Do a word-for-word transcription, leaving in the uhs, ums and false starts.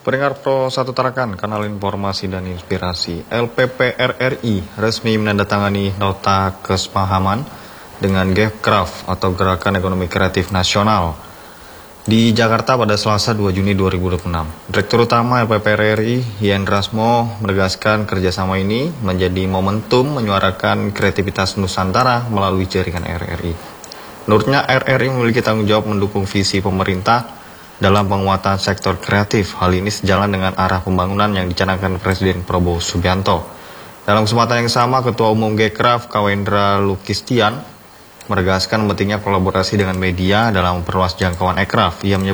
Pendengar Pro satu Tarakan, kanal informasi dan inspirasi. L P P R R I resmi menandatangani nota kesepahaman dengan Gevkraf atau Gerakan Ekonomi Kreatif Nasional di Jakarta pada Selasa dua Juni dua ribu dua puluh enam. Direktur Utama L P P R R I, Yen Rasmo, menegaskan kerjasama ini menjadi momentum menyuarakan kreativitas Nusantara melalui jaringan R R I. Menurutnya, R R I memiliki tanggung jawab mendukung visi pemerintah dalam penguatan sektor kreatif. Hal ini sejalan dengan arah pembangunan yang dicanangkan Presiden Prabowo Subianto. Dalam kesempatan yang sama, Ketua Umum Gevkraf, Kawendra Lukistian, menegaskan pentingnya kolaborasi dengan media dalam memperluas jangkauan ekraf. Ia menyebut